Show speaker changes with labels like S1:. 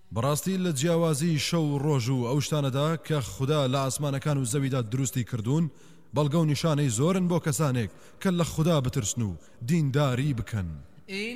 S1: بەڕاستی لە جیاوازی شەو و ڕۆژ و ئەو شتانەدا کە خوددا لە ئاسمانەکان و زەویدا دروستی کردوون بەڵگە و نیشانەی زۆرن بۆ کەسانێک کە لە خوددا بترسن و دینداری بکەن.